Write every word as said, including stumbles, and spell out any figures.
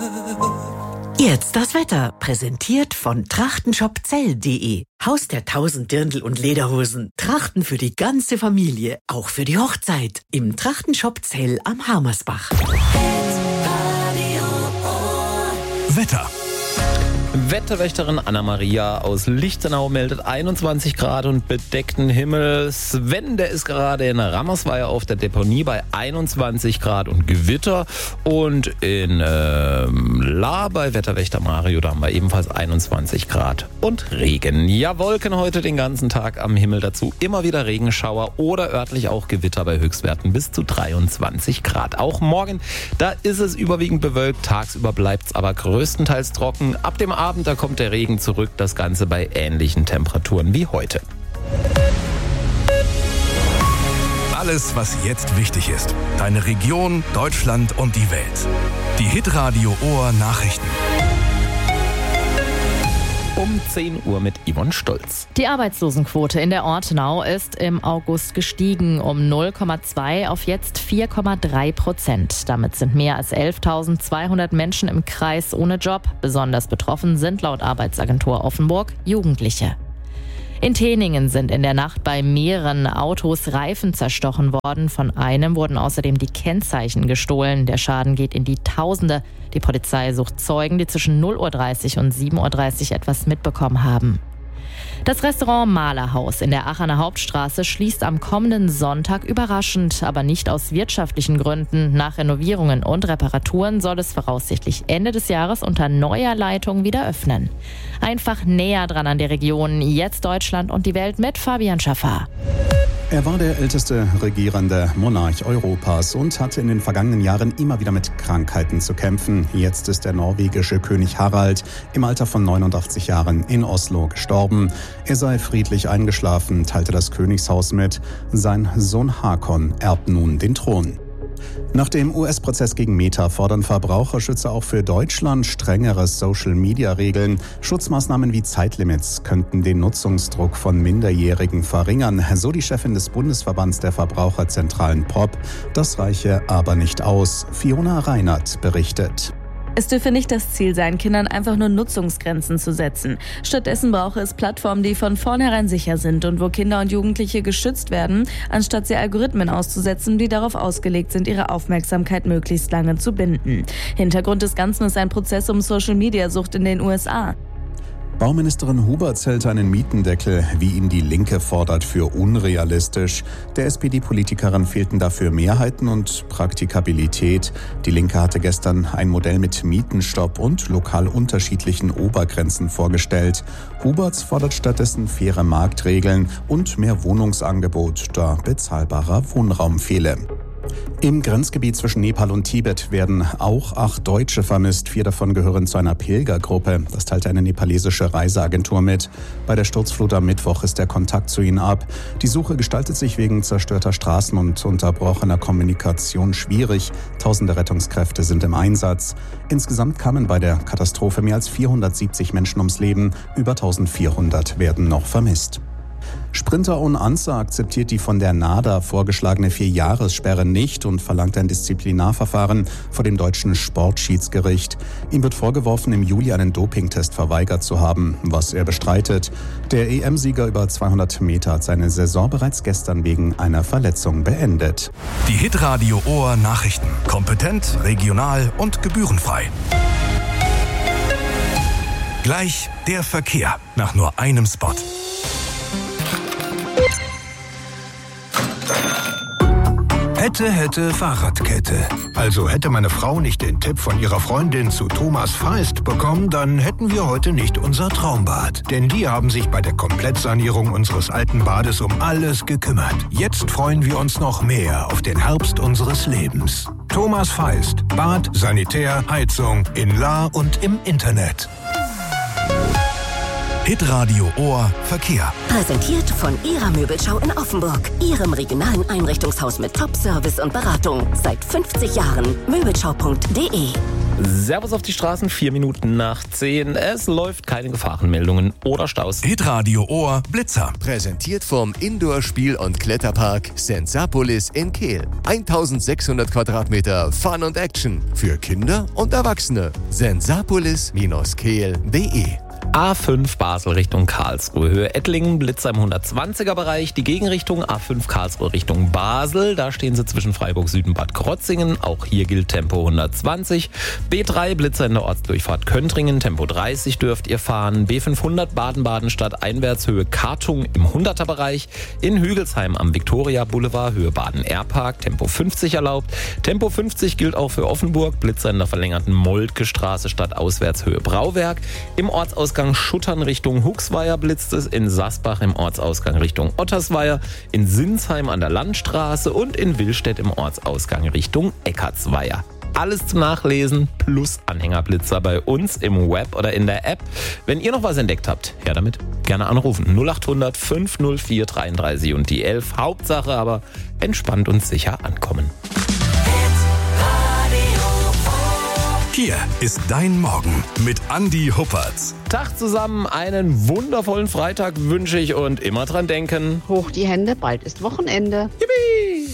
Jetzt das Wetter, präsentiert von trachtenshopzell punkt de. Haus der tausend Dirndl und Lederhosen. Trachten für die ganze Familie, auch für die Hochzeit. Im Trachtenshop Zell am Harmersbach. Wetter. Wetterwächterin Anna-Maria aus Lichtenau meldet einundzwanzig Grad und bedeckten Himmel. Sven, der ist gerade in Rammersweier auf der Deponie bei einundzwanzig Grad und Gewitter. Und in ähm, La bei Wetterwächter Mario, da haben wir ebenfalls einundzwanzig Grad und Regen. Ja, Wolken heute den ganzen Tag am Himmel, dazu immer wieder Regenschauer oder örtlich auch Gewitter bei Höchstwerten bis zu dreiundzwanzig Grad. Auch morgen, da ist es überwiegend bewölkt, tagsüber bleibt es aber größtenteils trocken. Ab dem Abend Abend, da kommt der Regen zurück, das Ganze bei ähnlichen Temperaturen wie heute. Alles, was jetzt wichtig ist. Deine Region, Deutschland und die Welt. Die Hitradio Ohr Nachrichten. Um zehn Uhr mit Yvonne Stolz. Die Arbeitslosenquote in der Ortenau ist im August gestiegen um null Komma zwei auf jetzt vier Komma drei Prozent. Damit sind mehr als elftausendzweihundert Menschen im Kreis ohne Job. Besonders betroffen sind laut Arbeitsagentur Offenburg Jugendliche. In Teningen sind in der Nacht bei mehreren Autos Reifen zerstochen worden. Von einem wurden außerdem die Kennzeichen gestohlen. Der Schaden geht in die Tausende. Die Polizei sucht Zeugen, die zwischen null Uhr dreißig und sieben Uhr dreißig etwas mitbekommen haben. Das Restaurant Malerhaus in der Aachener Hauptstraße schließt am kommenden Sonntag überraschend, aber nicht aus wirtschaftlichen Gründen. Nach Renovierungen und Reparaturen soll es voraussichtlich Ende des Jahres unter neuer Leitung wieder öffnen. Einfach näher dran an der Region. Jetzt Deutschland und die Welt mit Fabian Schaffer. Er war der älteste regierende Monarch Europas und hatte in den vergangenen Jahren immer wieder mit Krankheiten zu kämpfen. Jetzt ist der norwegische König Harald im Alter von neunundachtzig Jahren in Oslo gestorben. Er sei friedlich eingeschlafen, teilte das Königshaus mit. Sein Sohn Hakon erbt nun den Thron. Nach dem U S-Prozess gegen Meta fordern Verbraucherschützer auch für Deutschland strengere Social-Media-Regeln. Schutzmaßnahmen wie Zeitlimits könnten den Nutzungsdruck von Minderjährigen verringern, so die Chefin des Bundesverbands der Verbraucherzentralen P O P. Das reiche aber nicht aus. Fiona Reinert berichtet. Es dürfe nicht das Ziel sein, Kindern einfach nur Nutzungsgrenzen zu setzen. Stattdessen brauche es Plattformen, die von vornherein sicher sind und wo Kinder und Jugendliche geschützt werden, anstatt sie Algorithmen auszusetzen, die darauf ausgelegt sind, ihre Aufmerksamkeit möglichst lange zu binden. Hintergrund des Ganzen ist ein Prozess um Social-Media-Sucht in den U S A. Bauministerin Huberts hält einen Mietendeckel, wie ihn die Linke fordert, für unrealistisch. Der S P D-Politikerin fehlten dafür Mehrheiten und Praktikabilität. Die Linke hatte gestern ein Modell mit Mietenstopp und lokal unterschiedlichen Obergrenzen vorgestellt. Huberts fordert stattdessen faire Marktregeln und mehr Wohnungsangebot, da bezahlbarer Wohnraum fehle. Im Grenzgebiet zwischen Nepal und Tibet werden auch acht Deutsche vermisst. Vier davon gehören zu einer Pilgergruppe. Das teilte eine nepalesische Reiseagentur mit. Bei der Sturzflut am Mittwoch ist der Kontakt zu ihnen ab. Die Suche gestaltet sich wegen zerstörter Straßen und unterbrochener Kommunikation schwierig. Tausende Rettungskräfte sind im Einsatz. Insgesamt kamen bei der Katastrophe mehr als vierhundertsiebzig Menschen ums Leben. Über eintausendvierhundert werden noch vermisst. Sprinter Un Ansa akzeptiert die von der NADA vorgeschlagene Vierjahressperre nicht und verlangt ein Disziplinarverfahren vor dem deutschen Sportschiedsgericht. Ihm wird vorgeworfen, im Juli einen Dopingtest verweigert zu haben, was er bestreitet. Der E M-Sieger über zweihundert Meter hat seine Saison bereits gestern wegen einer Verletzung beendet. Die Hitradio Ohr Nachrichten. Kompetent, regional und gebührenfrei. Gleich der Verkehr nach nur einem Spot. Hätte, hätte, Fahrradkette. Also hätte meine Frau nicht den Tipp von ihrer Freundin zu Thomas Feist bekommen, dann hätten wir heute nicht unser Traumbad. Denn die haben sich bei der Komplettsanierung unseres alten Bades um alles gekümmert. Jetzt freuen wir uns noch mehr auf den Herbst unseres Lebens. Thomas Feist. Bad, Sanitär, Heizung in La und im Internet. Hitradio Ohr Verkehr. Präsentiert von Ihrer Möbelschau in Offenburg. Ihrem regionalen Einrichtungshaus mit Top-Service und Beratung. Seit fünfzig Jahren. Möbelschau punkt de Servus auf die Straßen, vier Minuten nach zehn. Es läuft, keine Gefahrenmeldungen oder Staus. Hitradio Ohr Blitzer. Präsentiert vom Indoor-Spiel- und Kletterpark Sensapolis in Kehl. eintausendsechshundert Quadratmeter Fun und Action für Kinder und Erwachsene. sensapolis Bindestrich kehl punkt de A fünf Basel Richtung Karlsruhe, Höhe Ettlingen, Blitzer im hundertzwanziger Bereich. Die Gegenrichtung A fünf Karlsruhe Richtung Basel, da stehen sie zwischen Freiburg Süd und Bad Krotzingen. Auch hier gilt Tempo hundertzwanzig. B drei Blitzer in der Ortsdurchfahrt Köntringen, Tempo dreißig dürft ihr fahren. B fünfhundert Baden-Baden Stadt einwärts, Höhe Kartung im hunderter Bereich. In Hügelsheim am Viktoria Boulevard, Höhe Baden-Airpark, Tempo fünfzig erlaubt. Tempo fünfzig gilt auch für Offenburg, Blitzer in der verlängerten Moltke Straße Stadt auswärts, Höhe Brauwerk. Im Ortsausgang Schuttern Richtung Huxweier blitzt es, in Sasbach im Ortsausgang Richtung Ottersweier, in Sinsheim an der Landstraße und in Willstedt im Ortsausgang Richtung Eckartsweier. Alles zum Nachlesen plus Anhängerblitzer bei uns im Web oder in der App. Wenn ihr noch was entdeckt habt, her damit. Gerne anrufen. null acht hundert fünf null vier dreiunddreißig und die elf. Hauptsache aber entspannt und sicher ankommen. Hier ist dein Morgen mit Andi Huppertz. Tag zusammen, einen wundervollen Freitag wünsche ich und immer dran denken. Hoch die Hände, bald ist Wochenende.